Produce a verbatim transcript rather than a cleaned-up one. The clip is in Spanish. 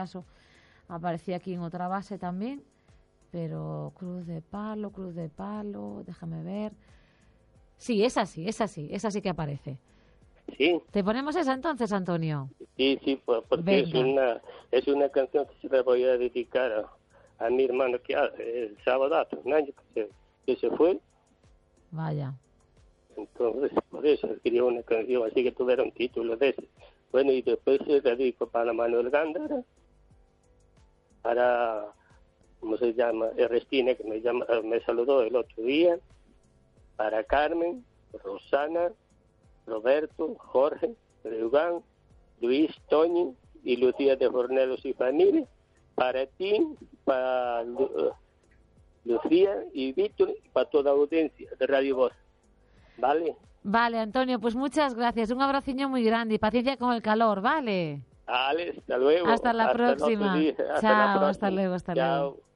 acaso aparecía aquí en otra base también, pero Cruz de Palo, Cruz de Palo, déjame ver. Sí, es así, es así, es así que aparece. Sí. ¿Te ponemos esa entonces, Antonio? Sí, sí, pues, porque Venga. es una es una canción que se la voy a dedicar a, a mi hermano que hace el sábado, un año que se, que se fue. Vaya. Entonces, por eso escribió una canción así que tuviera un título de ese. Bueno, y después se dedico para Manuel Gándara, para, ¿cómo se llama? Ernestina, que me, llama, me saludó el otro día, para Carmen, Rosana, Roberto, Jorge, Reugán, Luis, Toñi y Lucía de Fornelos y familia, para ti, para Lu- Lucía y Víctor, y para toda la audiencia de Radio Voz. ¿Vale? Vale, Antonio, pues muchas gracias. Un abraciño muy grande y paciencia con el calor, ¿vale? Vale, hasta luego. Hasta la Hasta el otro próxima. día, hasta la Chao, próxima. hasta luego, hasta Chao. luego.